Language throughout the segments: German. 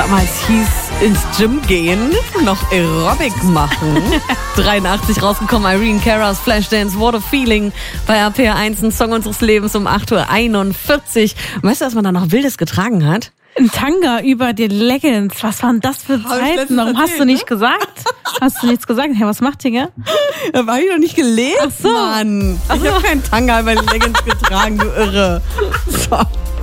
damals hieß ins Gym gehen, noch Aerobic machen. 83 rausgekommen, Irene Cara's Flashdance, What a Feeling bei RPR1, ein Song unseres Lebens um 8:41 Uhr. Weißt du, was man da noch Wildes getragen hat? Ein Tanga über die Leggings. Was waren das für Zeiten? Warum hast du nicht gesagt? Hast du nichts gesagt? Hey, was macht ihr? Da war ich noch nicht gelebt, Ach so. Mann. Ich habe keinen Tanga über die Leggings getragen, du Irre. So.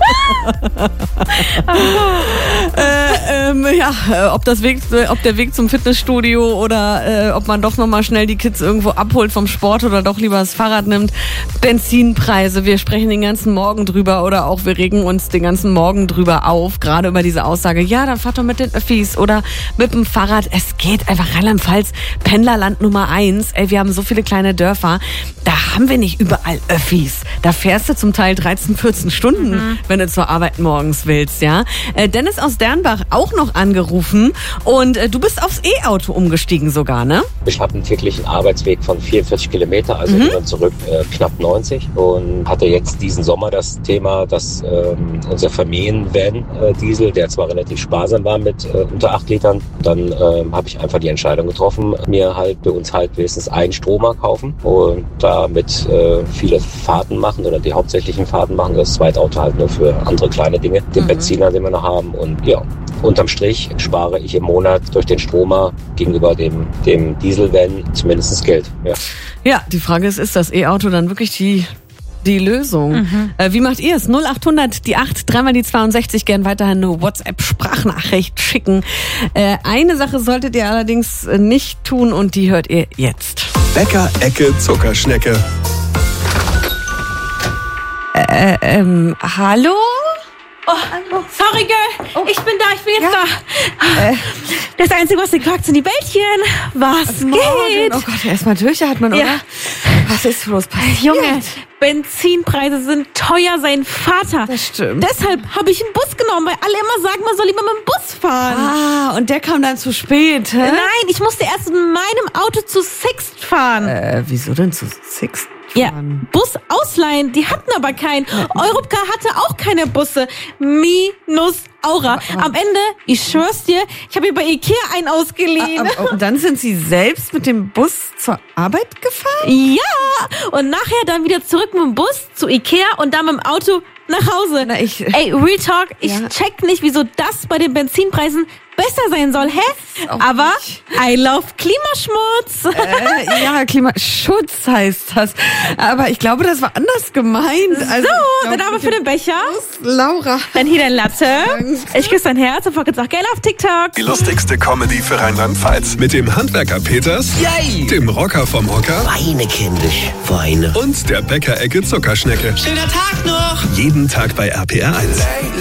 Ob der Weg zum Fitnessstudio oder ob man doch nochmal schnell die Kids irgendwo abholt vom Sport oder doch lieber das Fahrrad nimmt. Benzinpreise, wir sprechen den ganzen Morgen drüber oder auch wir regen uns den ganzen Morgen drüber auf, gerade über diese Aussage, ja, dann fahrt doch mit den Öffis oder mit dem Fahrrad. Es geht einfach Rheinland-Pfalz, Pendlerland Nummer 1. Ey, wir haben so viele kleine Dörfer, da haben wir nicht überall Öffis. Da fährst du zum Teil 13, 14 Stunden, wenn du zur Arbeit morgens willst, ja. Dennis aus Dernbach auch noch angerufen und du bist aufs E-Auto umgestiegen sogar, ne? Ich habe einen täglichen Arbeitsweg von 44 Kilometer, also hin und zurück knapp 90 und hatte jetzt diesen Sommer das Thema, dass unser Familienvan Diesel, der zwar relativ sparsam war mit unter 8 Litern, dann habe ich einfach die Entscheidung getroffen, mir halt für uns halt wenigstens einen Stromer kaufen und damit viele Fahrten machen oder die hauptsächlichen Fahrten machen, das zweite Auto halt nur für andere kleine Dinge, den Benziner, den wir noch haben und ja, unterm Strich spare ich im Monat durch den Stromer gegenüber dem Dieselvan zumindest Geld. Ja, die Frage ist das E-Auto dann wirklich die Lösung? Wie macht ihr es? 0800 die 8, dreimal die 62, gern weiterhin eine WhatsApp-Sprachnachricht schicken. Eine Sache solltet ihr allerdings nicht tun und die hört ihr jetzt. Bäcker-Ecke Zuckerschnecke. Hallo? Oh, sorry, Girl. Ich bin jetzt da. Das Einzige, was ihr klagt, sind die Bällchen. Was geht? Oh Gott, erstmal durchatmen, oder? Was ist bloß passiert? Junge, Benzinpreise sind teuer, sein Vater. Das stimmt. Deshalb habe ich einen Bus genommen, weil alle immer sagen, man soll lieber mit dem Bus fahren. Ah, und der kam dann zu spät, hä? Nein, ich musste erst in meinem Auto zu Sixt fahren. Wieso denn zu Sixt? Ja, Bus ausleihen, die hatten aber keinen. Europcar hatte auch keine Busse. Minus Aura. Am Ende, ich schwör's dir, ich habe mir bei Ikea einen ausgeliehen. Und dann sind Sie selbst mit dem Bus zur Arbeit gefahren? Ja, und nachher dann wieder zurück mit dem Bus zu Ikea und dann mit dem Auto nach Hause. Ey, Real Talk, ich check nicht, wieso das bei den Benzinpreisen besser sein soll, hä? Aber I love Klimaschmutz. Ja, Klimaschutz heißt das. Aber ich glaube, das war anders gemeint. Also, dann aber für den Becher. Laura. Dann hier dein Latte. Danke. Ich küsse dein Herz und folgt auch gerne auf TikTok. Die lustigste Comedy für Rheinland-Pfalz. Mit dem Handwerker Peters, Yay! dem Rocker vom Hocker Weine, kindisch, Weine. und der Bäcker-Ecke Zuckerschnecke. Schöner Tag noch! Jeden Tag bei RPR1.